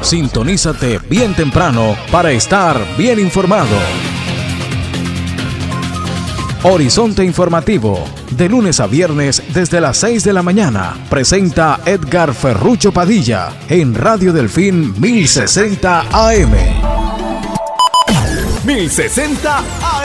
Sintonízate bien temprano para estar bien informado. Horizonte Informativo, de lunes a viernes desde las 6 de la mañana, presenta Edgar Ferrucho Padilla en Radio Delfín 1060 AM. 1060